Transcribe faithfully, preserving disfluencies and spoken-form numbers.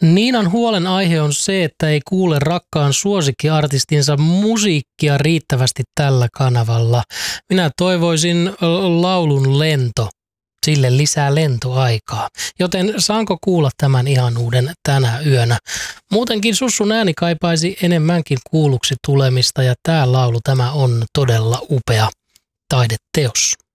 Niinan huolenaihe on se, että ei kuule rakkaan suosikkiartistinsa musiikkia riittävästi tällä kanavalla. Minä toivoisin laulun lento, sille lisää lentoaikaa. Joten saanko kuulla tämän ihan uuden tänä yönä? Muutenkin Sussun ääni kaipaisi enemmänkin kuulluksi tulemista ja tämä laulu, tämä on todella upea taideteos.